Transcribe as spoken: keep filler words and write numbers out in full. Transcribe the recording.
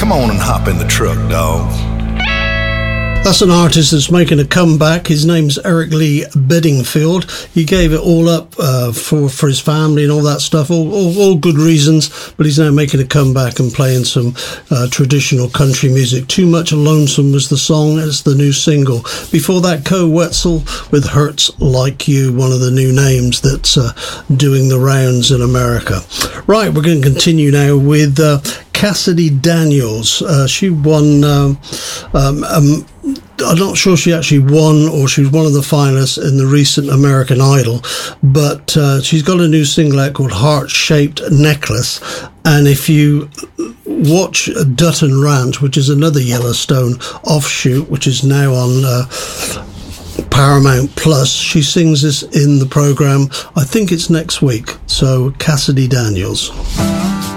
Come on and hop in the truck, dog. That's an artist that's making a comeback. His name's Eric Lee Bedingfield. He gave it all up uh, for, for his family and all that stuff, all, all, all good reasons, but he's now making a comeback and playing some uh, traditional country music. Too Much Lonesome was the song. It's the new single. Before that, Co Wetzel with Hurts Like You, one of the new names that's uh, doing the rounds in America. Right, we're going to continue now with uh, Cassidy Daniels. Uh, she won... Um, um, um, I'm not sure she actually won or she was one of the finalists in the recent American Idol, but uh, she's got a new single out called Heart Shaped Necklace. And if you watch Dutton Ranch, which is another Yellowstone offshoot, which is now on uh, Paramount Plus, she sings this in the program. I think it's next week. So Cassidy Daniels.